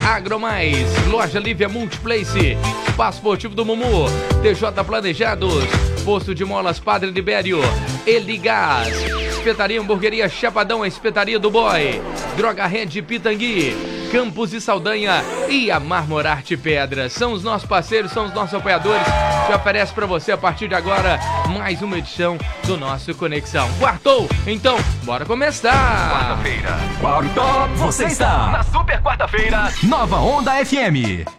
Agromais, Loja Lívia Multiplace, Espaço Esportivo do Mumu, TJ Planejados, Posto de Molas Padre Libério, Eligás, Espetaria Hamburgueria Chapadão, a Espetaria do Boy, Droga Red Pitangui, Campos e Saldanha e a Marmorarte Pedras. São os nossos parceiros, são os nossos apoiadores que oferece para você a partir de agora mais uma edição do nosso Conexão. Quartou? Então, bora começar! Quarta-feira. Quarta, você está na Super Quarta-feira, Nova Onda FM.